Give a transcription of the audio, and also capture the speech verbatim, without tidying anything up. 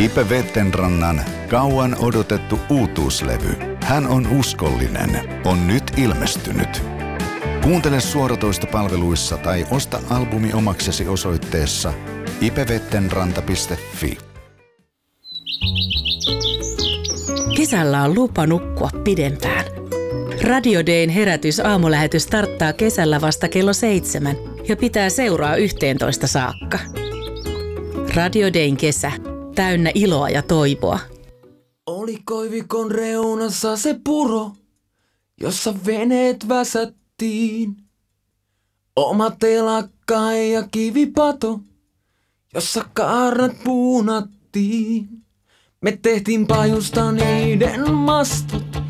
Ipe Vettenrannan kauan odotettu uutuuslevy Hän on uskollinen on nyt ilmestynyt. Kuuntele suoratoistopalveluissa tai osta albumi omaksesi osoitteessa ipevettenranta piste fi. Kesällä on lupa nukkua pidempään. Radio Dayn herätys aamulähetys starttaa kesällä vasta kello seitsemän ja pitää seuraa yhteentoista saakka. Radio Dayn kesä, täynnä iloa ja toivoa. Oli koivikon reunassa se puro, jossa veneet väsättiin. Oma telakka ja kivipato, jossa kaarnat puunattiin. Me tehtiin pajusta niiden mastot